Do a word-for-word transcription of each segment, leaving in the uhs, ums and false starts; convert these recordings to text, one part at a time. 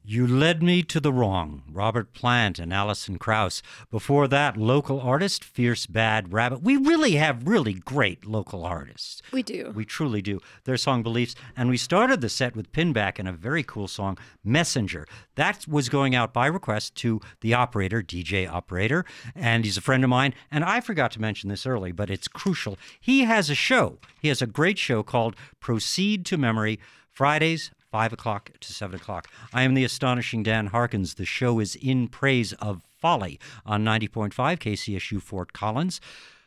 You Led Me to the Wrong, Robert Plant and Alison Krauss. Before that, local artist, Fierce Bad Rabbit. We really have really great local artists. We do. We truly do. Their song Beliefs. And we started the set with Pinback and a very cool song, Messenger. That was going out by request to the operator, D J Operator, and he's a friend of mine. And I forgot to mention this early, but it's crucial. He has a show. He has a great show called Proceed to Memory, Fridays, five o'clock to seven o'clock. I am the astonishing Dan Harkins. The show is In Praise of Folly on ninety point five K C S U Fort Collins.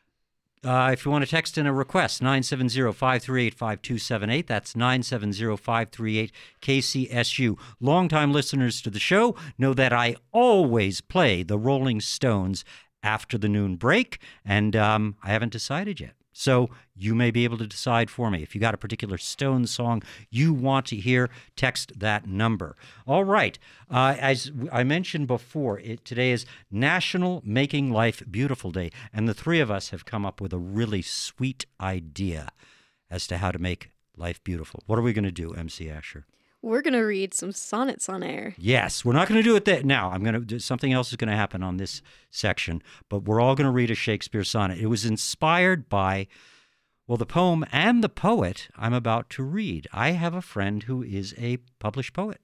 Uh, if you want to text in a request, nine seven zero, five three eight, five two seven eight. That's nine seven zero, five three eight, K C S U. Longtime listeners to the show know that I always play the Rolling Stones after the noon break, and um, I haven't decided yet. So you may be able to decide for me. If you got a particular Stones song you want to hear, text that number. All right. Uh, as I mentioned before, it, today is National Making Life Beautiful Day, and the three of us have come up with a really sweet idea as to how to make life beautiful. What are we going to do, M C Asher? We're going to read some sonnets on air. Yes, we're not going to do it that now. I'm going to do something else is going to happen on this section, but we're all going to read a Shakespeare sonnet. It was inspired by, well, the poem and the poet I'm about to read. I have a friend who is a published poet.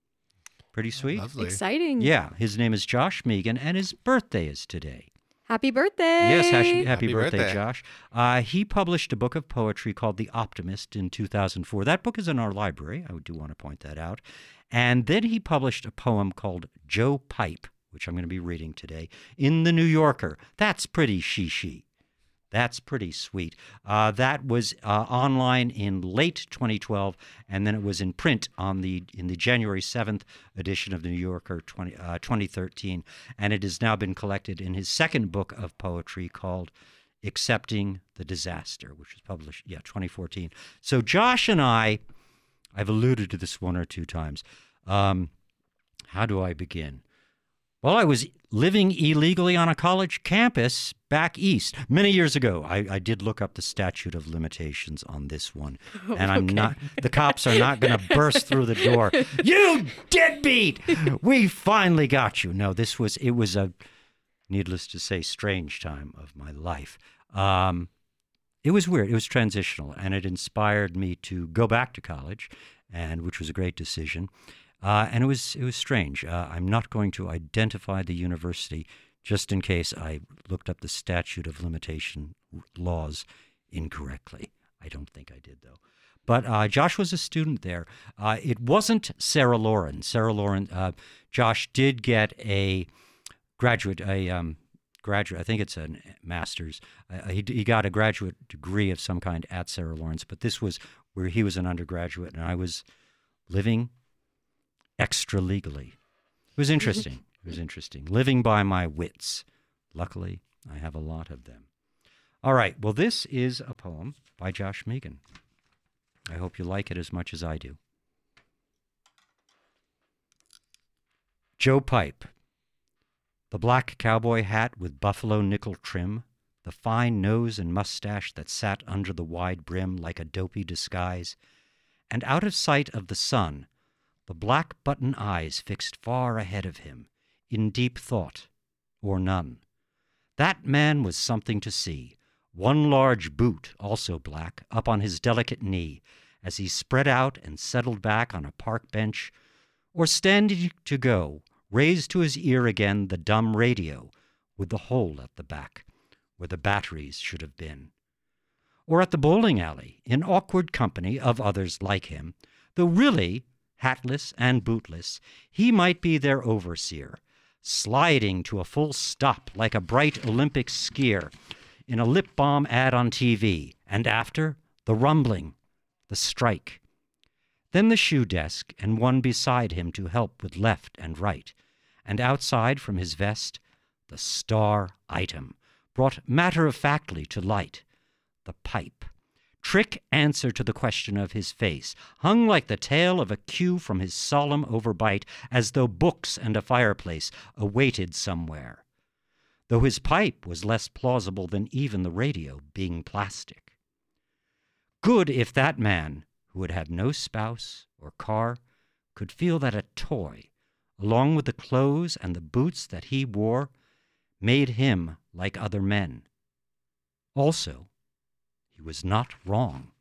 Pretty sweet. Lovely. Exciting. Yeah, his name is Josh Megan, and his birthday is today. Happy birthday. Yes, happy, happy, Happy birthday, birthday. Josh. Uh, he published a book of poetry called The Optimist in two thousand four. That book is in our library. I do want to point that out. And then he published a poem called Joe Pipe, which I'm going to be reading today, in The New Yorker. That's pretty she-she. That's pretty sweet. Uh, that was uh, online in late twenty twelve, and then it was in print on the in the January seventh edition of the New Yorker twenty, uh, twenty thirteen, and it has now been collected in his second book of poetry called Accepting the Disaster, which was published, yeah, twenty fourteen. So Josh and I, I've alluded to this one or two times. Um, how do I begin? Well, I was living illegally on a college campus back east many years ago. I, I did look up the statute of limitations on this one, and I'm Okay. not. The cops are not going to burst through the door. You deadbeat! We finally got you. No, this was. It was a, needless to say, strange time of my life. Um, it was weird. It was transitional, and it inspired me to go back to college, and which was a great decision. Uh, and it was it was strange. Uh, I'm not going to identify the university just in case I looked up the statute of limitation laws incorrectly. I don't think I did, though. But uh, Josh was a student there. Uh, it wasn't Sarah Lauren. Sarah Lauren, uh, Josh did get a graduate, a um, graduate, I think it's a master's. Uh, he, he got a graduate degree of some kind at Sarah Lawrence, but this was where he was an undergraduate, and I was living extra legally. It was interesting. It was interesting. Living by my wits. Luckily, I have a lot of them. All right. Well, this is a poem by Josh Megan. I hope you like it as much as I do. Joe Pipe. The black cowboy hat with buffalo nickel trim, the fine nose and mustache that sat under the wide brim like a dopey disguise, and out of sight of the sun, the black button eyes fixed far ahead of him, in deep thought, or none. That man was something to see, one large boot, also black, up on his delicate knee, as he spread out and settled back on a park bench, or standing to go, raised to his ear again the dumb radio, with the hole at the back, where the batteries should have been. Or at the bowling alley, in awkward company of others like him, though really hatless and bootless, he might be their overseer, sliding to a full stop like a bright Olympic skier in a lip balm ad on T V, and after, the rumbling, the strike. Then the shoe desk and one beside him to help with left and right, and outside from his vest, the star item, brought matter-of-factly to light, the pipe. Trick answer to the question of his face, hung like the tail of a cue from his solemn overbite, as though books and a fireplace awaited somewhere, though his pipe was less plausible than even the radio, being plastic. Good if that man, who would have no spouse or car, could feel that a toy, along with the clothes and the boots that he wore, made him like other men. Also, he was not wrong.